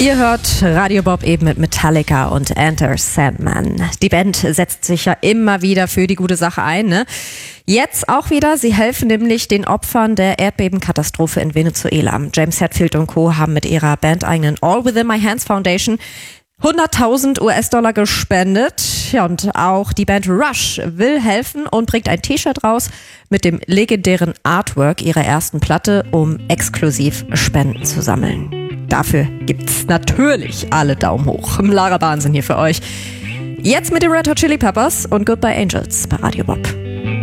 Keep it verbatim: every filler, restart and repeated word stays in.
Ihr hört Radio Bob eben mit Metallica und Enter Sandman. Die Band setzt sich ja immer wieder für die gute Sache ein, ne? Jetzt auch wieder. Sie helfen nämlich den Opfern der Erdbebenkatastrophe in Venezuela. James Hetfield und Co. haben mit ihrer bandeigenen All Within My Hands Foundation hunderttausend US-Dollar gespendet. Ja, und auch die Band Rush will helfen und bringt ein T-Shirt raus mit dem legendären Artwork ihrer ersten Platte, um exklusiv Spenden zu sammeln. Dafür gibt's natürlich alle Daumen hoch. Lara Wahnsinn hier für euch. Jetzt mit den Red Hot Chili Peppers und Goodbye Angels bei Radio Bob.